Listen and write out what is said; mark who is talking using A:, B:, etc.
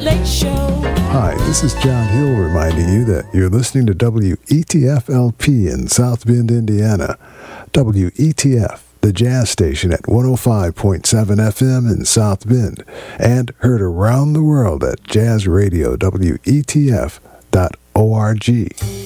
A: Late Show.
B: Hi, this is John Hill reminding you that you're listening to WETF-LP in South Bend, Indiana. WETF, the jazz station at 105.7 FM in South Bend, and heard around the world at jazzradio.wetf.org.